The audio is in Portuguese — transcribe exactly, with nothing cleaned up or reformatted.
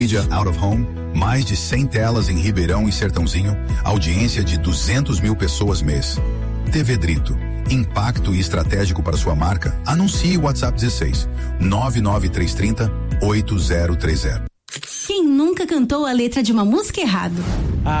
Mídia Out of Home, mais de cem telas em Ribeirão e Sertãozinho, audiência de duzentos mil pessoas mês. T V Drito, impacto e estratégico para sua marca. Anuncie o WhatsApp dezesseis nove nove três três zero oito zero três zero. Quem nunca cantou a letra de uma música errado?